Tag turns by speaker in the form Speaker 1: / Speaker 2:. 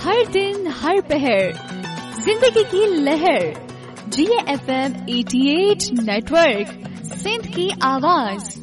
Speaker 1: हर दिन हर पहर जिंदगी की लहर, GFM 88 नेटवर्क, सिंध की आवाज।